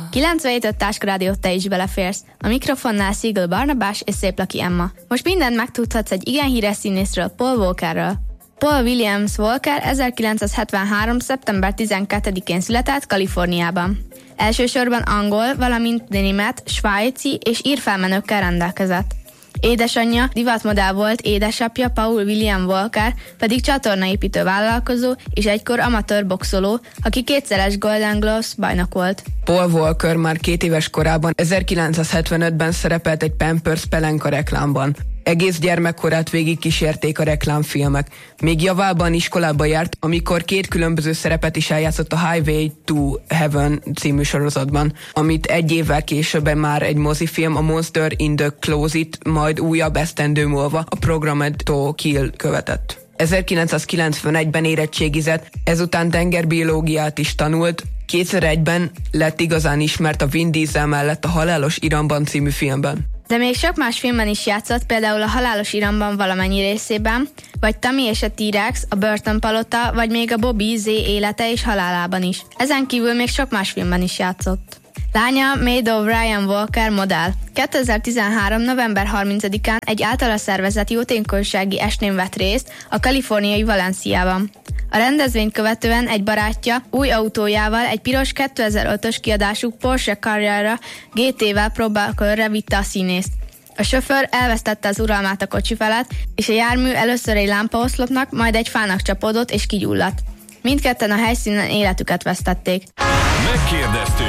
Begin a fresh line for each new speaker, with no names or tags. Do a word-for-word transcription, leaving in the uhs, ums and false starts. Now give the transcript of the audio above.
kilencvenhét öt Táska Rádió, te is beleférsz. A mikrofonnál Siegel Barnabás és Széplaki Emma. Most mindent megtudhatsz egy igen híres színészről, Paul Walkerről. Paul Williams Walker ezerkilencszázhetvenhárom. szeptember tizenkettedikén született Kaliforniában. Elsősorban angol, valamint német, svájci és ír felmenőkkel rendelkezett. Édesanyja divatmodell volt, édesapja Paul William Walker pedig csatornaépítő vállalkozó és egykor amatőr boxoló, aki kétszeres Golden Gloves bajnok volt.
Paul Walker már két éves korában ezerkilencszázhetvenötben szerepelt egy Pampers pelenka reklámban. Egész gyermekkorát végig kísérték a reklámfilmek. Még javában iskolába járt, amikor két különböző szerepet is eljátszott a Highway to Heaven című sorozatban, amit egy évvel később már egy mozifilm, a Monster in the Closet, majd újabb esztendő múlva a Programmed to Kill követett. ezerkilencszázkilencvenegyben érettségizett, ezután tengerbiológiát is tanult, kétezer-egyben lett igazán ismert a Vin Diesel mellett a Halálos Iramban című filmben.
De még sok más filmben is játszott, például a Halálos Iramban valamennyi részében, vagy Tammy és a T-Rex, a Burton Palota, vagy még a Bobby Z élete és halálában is. Ezen kívül még sok más filmben is játszott. Lánya Meadow Ryan Walker modell. kétezer-tizenhárom. november harmincadikán egy általa szervezett jótékonysági estén vett részt a kaliforniai Valenciában. A rendezvényt követően egy barátja új autójával, egy piros kétezer-ötös kiadású Porsche Carrera gé té-vel próbálkörre vitte a színészt. A sofőr elvesztette az uralmát a kocsi felett, és a jármű először egy lámpaoszlopnak, majd egy fának csapódott és kigyulladt. Mindketten a helyszínen életüket vesztették.
Megkérdeztük.